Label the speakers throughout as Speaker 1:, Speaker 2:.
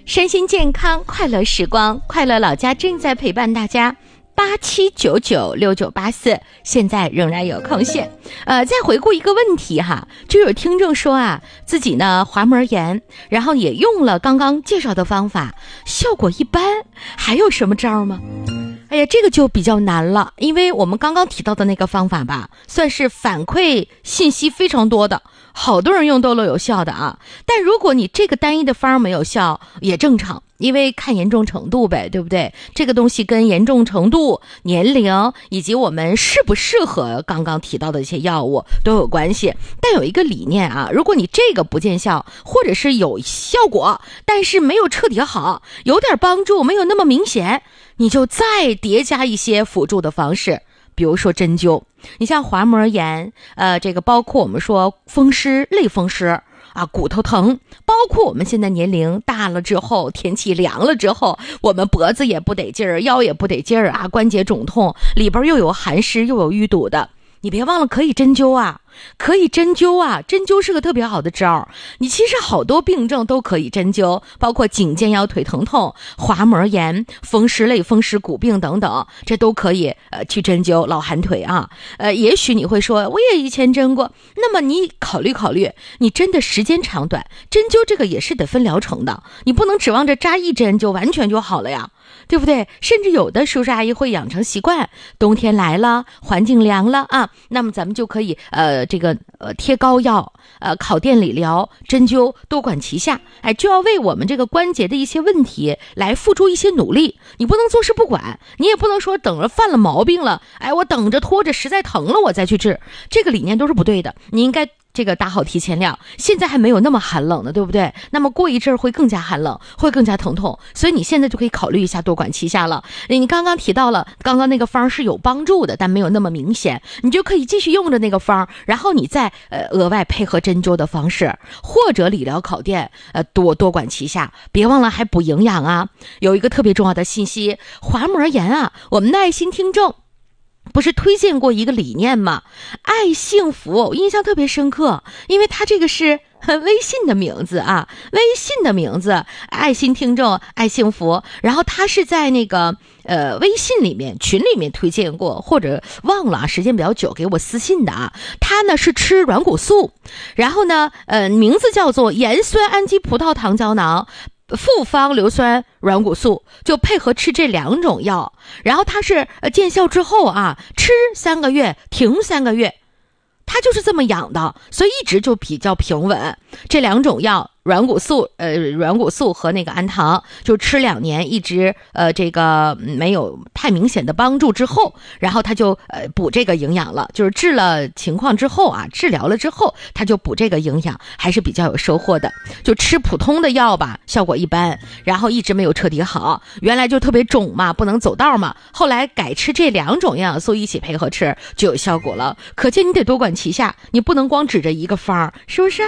Speaker 1: 身心健康，快乐时光，快乐老家正在陪伴大家。87996984，现在仍然有空闲。再回顾一个问题哈，就有听众说啊，自己呢滑膜炎，然后也用了刚刚介绍的方法，效果一般，还有什么招吗？哎呀，这个就比较难了，因为我们刚刚提到的那个方法吧，算是反馈信息非常多的，好多人用都有效的啊。但如果你这个单一的方没有效，也正常，因为看严重程度呗，对不对？这个东西跟严重程度、年龄以及我们适不适合刚刚提到的一些药物都有关系。但有一个理念啊，如果你这个不见效，或者是有效果，但是没有彻底好，有点帮助，没有那么明显，你就再叠加一些辅助的方式，比如说针灸。你像滑膜炎，这个包括我们说风湿、类风湿啊，骨头疼，包括我们现在年龄大了之后，天气凉了之后，我们脖子也不得劲儿，腰也不得劲儿啊，关节肿痛，里边又有寒湿又有淤堵的。你别忘了可以针灸啊，可以针灸啊，针灸是个特别好的招。你其实好多病症都可以针灸，包括颈肩腰腿疼痛、滑膜炎、风湿类风湿骨病等等，这都可以去针灸老寒腿啊。也许你会说我也以前针过，那么你考虑考虑，你针的时间长短，针灸这个也是得分疗程的，你不能指望着扎一针就完全就好了呀，对不对？甚至有的叔叔阿姨会养成习惯，冬天来了，环境凉了啊，那么咱们就可以贴膏药，烤电理疗、针灸多管齐下，就要为我们这个关节的一些问题来付出一些努力。你不能坐视不管，你也不能说等着犯了毛病了，我等着拖着实在疼了我再去治，这个理念都是不对的。你应该这个打好提前量，现在还没有那么寒冷呢，对不对？那么过一阵会更加寒冷，会更加疼痛，所以你现在就可以考虑一下多管齐下了。你刚刚提到了，刚刚那个方是有帮助的，但没有那么明显，你就可以继续用着那个方，然后你再额外配合针灸的方式，或者理疗烤电，多管齐下。别忘了还补营养啊。有一个特别重要的信息，滑膜炎啊，我们的爱心听众不是推荐过一个理念吗？爱幸福，我印象特别深刻，因为它这个是微信的名字啊，微信的名字，爱心听众爱幸福，然后他是在那个微信里面群里面推荐过，或者忘了时间比较久给我私信的啊。他呢是吃软骨素，然后呢名字叫做盐酸氨基葡萄糖胶囊复方硫酸软骨素，就配合吃这两种药，然后它是见效之后啊，吃3个月停3个月，它就是这么养的，所以一直就比较平稳。这两种药软骨素和那个氨糖就吃2年，一直这个没有太明显的帮助之后，然后他就补这个营养了，就是治了情况之后啊，治疗了之后他就补这个营养，还是比较有收获的。就吃普通的药吧，效果一般，然后一直没有彻底好，原来就特别肿嘛，不能走道嘛，后来改吃这2种营养素一起配合吃就有效果了。可见你得多管齐下，你不能光指着一个方，是不是？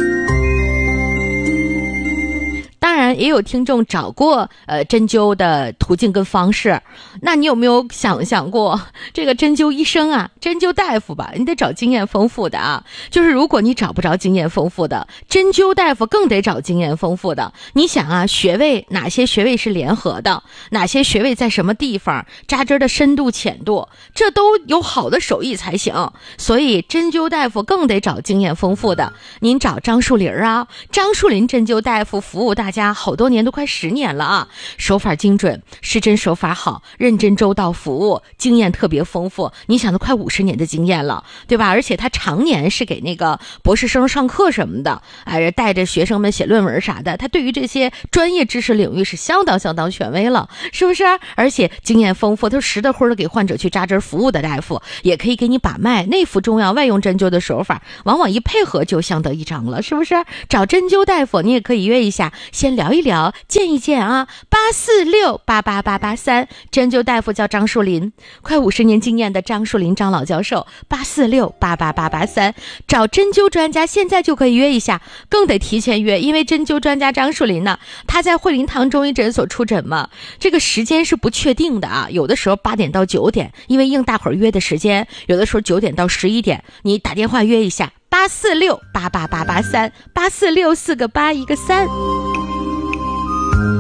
Speaker 1: 当然也有听众找过针灸的途径跟方式，那你有没有想过这个针灸医生啊，针灸大夫吧，你得找经验丰富的啊。就是如果你找不着经验丰富的，针灸大夫更得找经验丰富的。你想啊，穴位哪些穴位是联合的，哪些穴位在什么地方，扎针的深度浅度，这都有好的手艺才行。所以针灸大夫更得找经验丰富的。您找张树林啊，张树林针灸大夫服务大家好多年，都快10年了啊，手法精准，施针手法好，认真周到服务，经验特别丰富。你想都快50年的经验了，对吧？而且他常年是给那个博士生上课什么的，带着学生们写论文啥的，他对于这些专业知识领域是相当权威了，是不是？而且经验丰富，他实的会的给患者去扎针服务的大夫，也可以给你把脉，内服中药外用针灸的手法，往往一配合就相得益彰了，是不是？找针灸大夫你也可以约一下，先聊一聊，见一见啊，846-88883，针灸大夫叫张树林，快50年经验的张树林张老教授，846-88883，找针灸专家现在就可以约一下，更得提前约，因为针灸专家张树林呢，他在惠林堂中医诊所出诊嘛，这个时间是不确定的啊，有的时候8点到9点，因为应大伙儿约的时间，有的时候9点到11点，你打电话约一下，846-88883，846-4个8-1个3。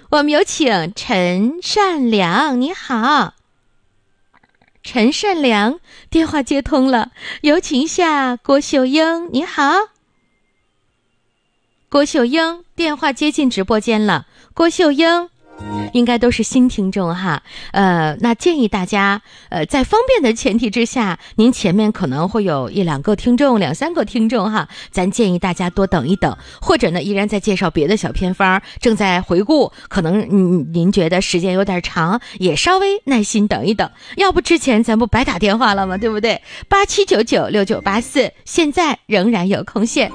Speaker 1: 我们有请陈善良，你好。陈善良电话接通了，有请一下郭秀英，你好。郭秀英电话接进直播间了，郭秀英应该都是新听众哈，那建议大家，在方便的前提之下，您前面可能会有1、2个听众、2、3个听众哈，咱建议大家多等一等，或者呢，依然在介绍别的小偏方，正在回顾，可能您觉得时间有点长，也稍微耐心等一等，要不之前咱不白打电话了吗？对不对？87996984，现在仍然有空线。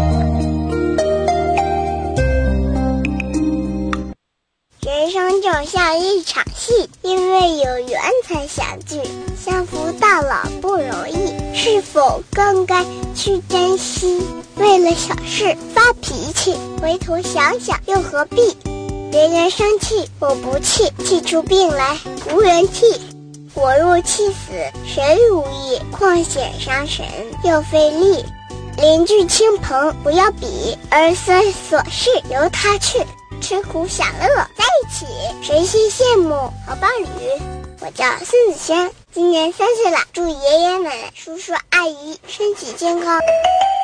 Speaker 2: 人生就像一场戏，因为有缘才相聚，相扶到老不容易，是否更该去珍惜？为了小事发脾气，回头想想又何必？别人生气我不气，气出病来无人替。我若气死谁如意？况且伤神又费力。邻居亲朋不要比，儿孙琐事由他去。吃苦享乐在一起，谁先羡慕好伴侣？我叫孙子轩，今年3岁了，祝爷爷奶奶、叔叔阿姨身体健康。